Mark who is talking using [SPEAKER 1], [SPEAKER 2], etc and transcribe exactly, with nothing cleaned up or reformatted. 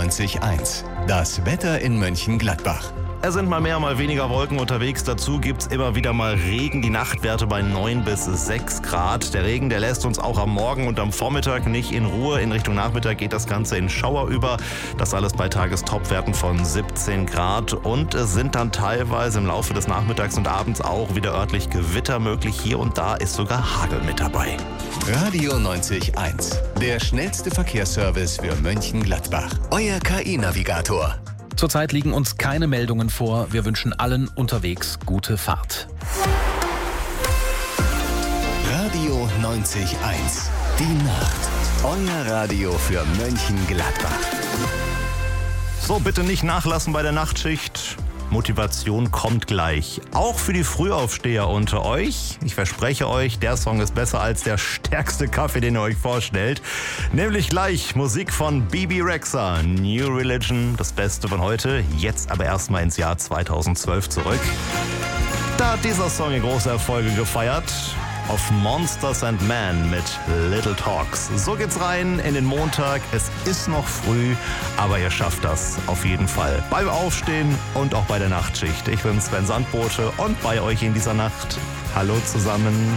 [SPEAKER 1] neunzig Komma eins. Das Wetter in Mönchengladbach.
[SPEAKER 2] Es sind mal mehr, mal weniger Wolken unterwegs. Dazu gibt's immer wieder mal Regen. Die Nachtwerte bei neun bis sechs Grad. Der Regen, der lässt uns auch am Morgen und am Vormittag nicht in Ruhe. In Richtung Nachmittag geht das Ganze in Schauer über. Das alles bei Tagestopwerten von siebzehn Grad. Und es sind dann teilweise im Laufe des Nachmittags und Abends auch wieder örtlich Gewitter möglich. Hier und da ist sogar Hagel mit dabei.
[SPEAKER 1] Radio neunzig Komma eins. Der schnellste Verkehrsservice für Mönchengladbach. Euer K I-Navigator.
[SPEAKER 3] Zurzeit liegen uns keine Meldungen vor. Wir wünschen allen unterwegs gute Fahrt.
[SPEAKER 1] Radio neunzig Komma eins. Die Nacht. Euer Radio für Mönchengladbach.
[SPEAKER 2] So, bitte nicht nachlassen bei der Nachtschicht. Motivation kommt gleich. Auch für die Frühaufsteher unter euch. Ich verspreche euch, der Song ist besser als der stärkste Kaffee, den ihr euch vorstellt. Nämlich gleich Musik von Bebe Rexha, New Religion, das Beste von heute. Jetzt aber erstmal ins Jahr zweitausendzwölf zurück. Da hat dieser Song große Erfolge gefeiert. Of Monsters and Men mit Little Talks. So geht's rein in den Montag. Es ist noch früh, aber ihr schafft das auf jeden Fall. Beim Aufstehen und auch bei der Nachtschicht. Ich bin Sven Sandbote und bei euch in dieser Nacht. Hallo zusammen.